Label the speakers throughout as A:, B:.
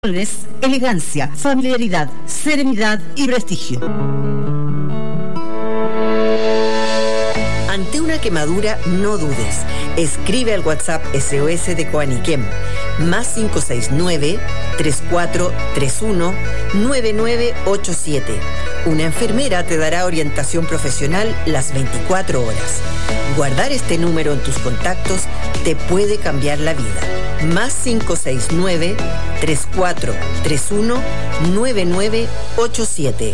A: Elegancia, familiaridad, serenidad y prestigio.
B: Ante una quemadura, no dudes. Escribe al WhatsApp SOS de Coaniquem, +569 3431 9987. Una enfermera te dará orientación profesional las 24 horas. Guardar este número en tus contactos te puede cambiar la vida. +569 3431 9987.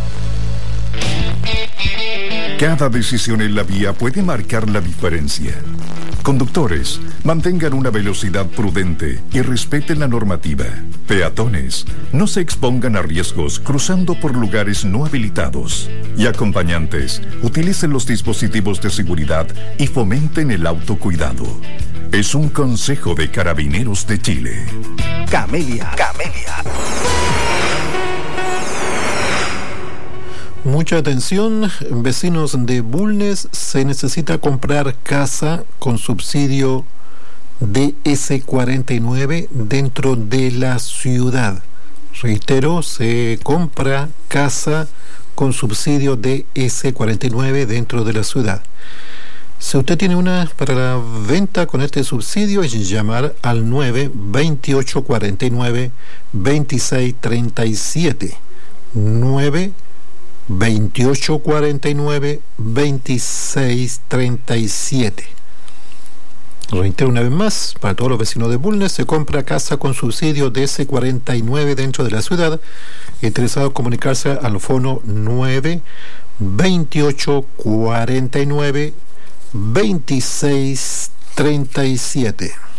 C: Cada decisión en la vía puede marcar la diferencia. Conductores, mantengan una velocidad prudente y respeten la normativa. Peatones, no se expongan a riesgos cruzando por lugares no habilitados. Y acompañantes, utilicen los dispositivos de seguridad y fomenten el autocuidado. Es un consejo de Carabineros de Chile.
D: Camelia. Mucha atención, vecinos de Bulnes, se necesita comprar casa con subsidio DS49 dentro de la ciudad. Reitero, se compra casa con subsidio DS49 dentro de la ciudad. Si usted tiene una para la venta con este subsidio, es llamar al 92849-2637. 92849-2637. Reitero una vez más, para todos los vecinos de Bulnes, se compra casa con subsidio DS49 dentro de la ciudad. Interesado, comunicarse al fono 92849-2637.